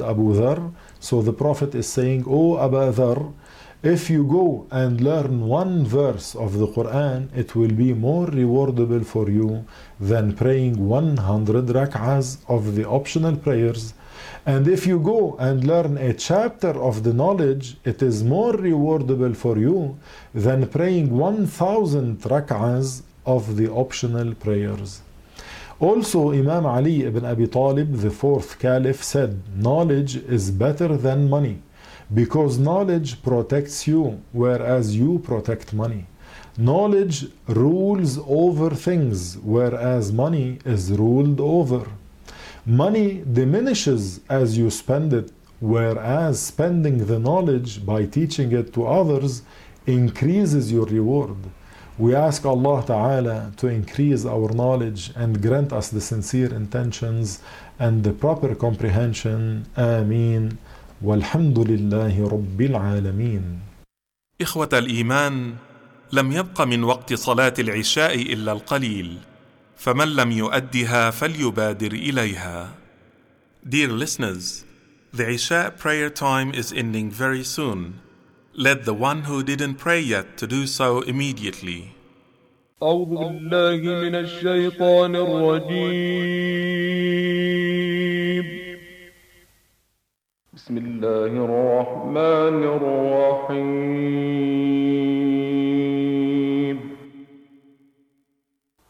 Abu Dhar. So the Prophet is saying, "O Abu Dhar, if you go and learn one verse of the Quran, it will be more rewardable for you than praying 100 rak'ahs of the optional prayers. And if you go and learn a chapter of the knowledge, it is more rewardable for you than praying 1000 rak'ahs of the optional prayers." Also, Imam Ali ibn Abi Talib, the fourth caliph, said, "Knowledge is better than money, because knowledge protects you, whereas you protect money. Knowledge rules over things, whereas money is ruled over. Money diminishes as you spend it, whereas spending the knowledge by teaching it to others increases your reward." We ask Allah Ta'ala to increase our knowledge and grant us the sincere intentions and the proper comprehension. Ameen. والحمد لله رب العالمين. إخوة الإيمان، لم يبق من وقت صلاة العشاء إلا القليل، فمن لم يؤدها فليبادر إليها. Dear listeners, the Isha prayer time is ending very soon. Let the one who didn't pray yet to do so immediately. أعوذ بالله من الشيطان الرجيم. بسم الله الرحمن الرحيم.